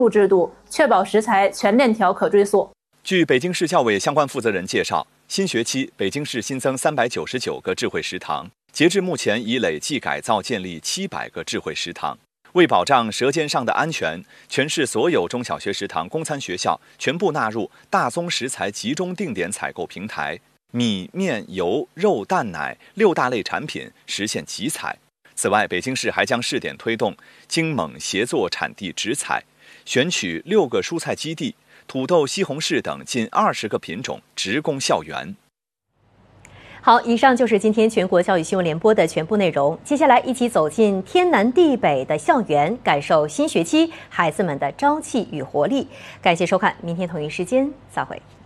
制度，确保食材全链条可追溯。 据北京市教委相关负责人介绍，新学期北京市新增399个智慧食堂，截至目前已累计改造建立700个智慧食堂。为保障舌尖上的安全，全市所有中小学食堂、供餐学校全部纳入大宗食材集中定点采购平台，米、面、油、肉、蛋、奶6大类产品实现集采。此外，北京市还将试点推动京蒙协作产地直采，选取6个蔬菜基地、土豆、西红柿等近20个品种直供校园。 好，以上就是今天全国教育新闻联播的全部内容。接下来一起走进天南地北的校园，感受新学期孩子们的朝气与活力。感谢收看，明天同一时间再会。